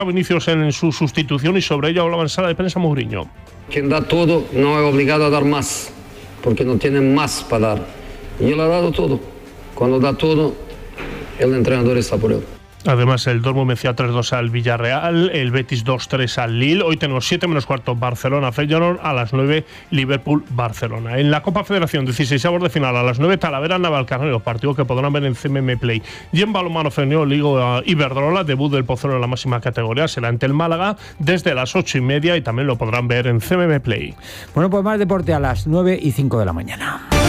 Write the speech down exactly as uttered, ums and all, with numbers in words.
Vinicius en su sustitución y sobre ello hablaba en sala de prensa Mourinho. Quien da todo no es obligado a dar más, porque no tiene más para dar. Y él ha dado todo. Cuando da todo, el entrenador está por él. Además, el Dortmund vencía tres dos al Villarreal, el Betis dos tres al Lille. Hoy tenemos siete menos cuarto Barcelona-Feyenoord, a las nueve Liverpool-Barcelona. En la Copa Federación, dieciseisavos de final, a las nueve Talavera-Navalcarnero, partido que podrán ver en C M M Play. Y en balonmano femenino, Liga Iberdrola, debut del Pozuelo en la máxima categoría, será ante el Málaga desde las ocho y media y también lo podrán ver en C M M Play. Bueno, pues más deporte a las nueve y cinco de la mañana.